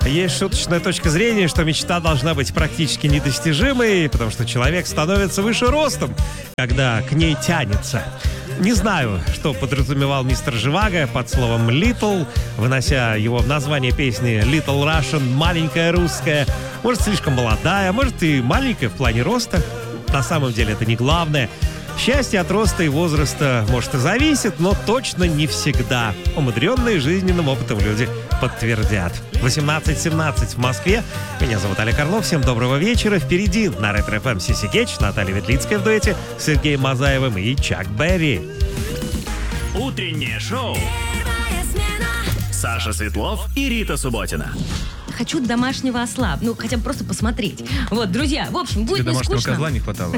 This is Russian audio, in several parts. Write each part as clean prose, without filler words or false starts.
Есть шуточная точка зрения, что мечта должна быть практически недостижимой, потому что человек становится выше ростом, когда к ней тянется. Не знаю, что подразумевал мистер Живаго под словом «little», вынося его в название песни «Little Russian», «маленькая русская». Может, слишком молодая, может, и маленькая в плане роста. На самом деле это не главное. Счастье от роста и возраста, может, и зависит, но точно не всегда. Умудренные жизненным опытом люди подтвердят. 18:17 в Москве. Меня зовут Олег Орлов. Всем доброго вечера. Впереди на Ретро ФМ Сиси Кетч, Наталья Ветлицкая в дуэте с Сергеем Мазаевым и Чак Берри. Утреннее шоу. Саша Светлов и Рита Субботина. Хочу домашнего осла, хотя бы просто посмотреть. Вот, друзья, в общем, будет не скучно. Домашнего козла не хватало.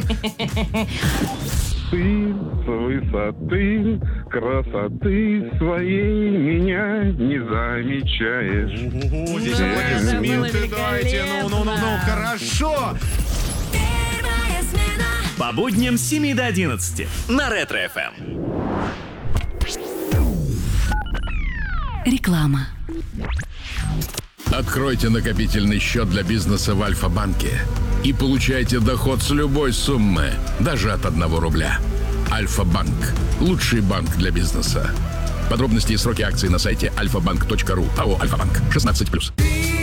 Ты с высоты красоты своей меня не замечаешь. Здесь аплодисменты дайте. Ну, хорошо. По будням с 7 до 11 на Ретро ФМ. Реклама. Откройте накопительный счет для бизнеса в Альфа-банке и получайте доход с любой суммы, даже от 1 рубля. Альфа-банк. Лучший банк для бизнеса. Подробности и сроки акций на сайте alfabank.ru. АО «Альфа-банк». 16+.